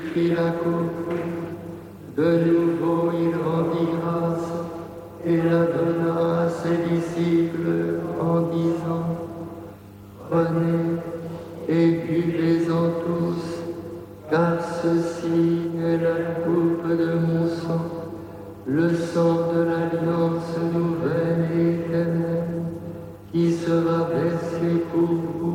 prit la coupe, de nouveau il rendit grâce et la donna à ses disciples en disant, prenez et buvez-en tous, car ceci est la coupe de mon sang, le sang de l'alliance nouvelle et éternelle, qui sera versé pour vous